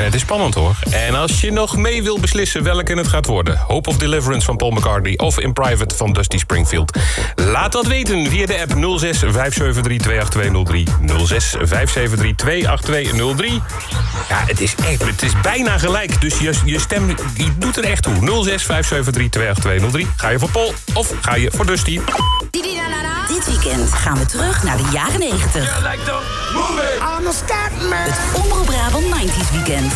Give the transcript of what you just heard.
Het is spannend hoor. En als je nog mee wil beslissen welke het gaat worden... Hope of Deliverance van Paul McCartney of In Private van Dusty Springfield... laat dat weten via de app 06 573 28203. 06 573 28203. Ja, het is bijna gelijk, dus je stem die doet er echt toe. 06 573 28203. Ga je voor Paul of ga je voor Dusty? Dit weekend gaan we terug naar de jaren 90. Het Omroep Brabant 90s Weekend.